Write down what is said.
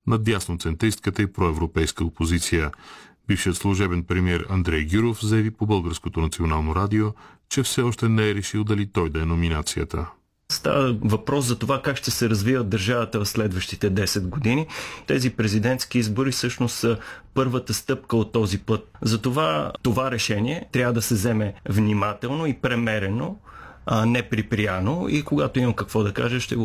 на дясноцентристката и проевропейска опозиция. Бившият служебен премиер Андрей Гюров заяви по Българското национално радио, че все още не е решил дали той да е номинацията. Става въпрос за това как ще се развива държавата в следващите 10 години. Тези президентски избори всъщност са първата стъпка от този път. Затова това решение трябва да се вземе внимателно и премерено, не припряно, и когато имам какво да кажа, ще го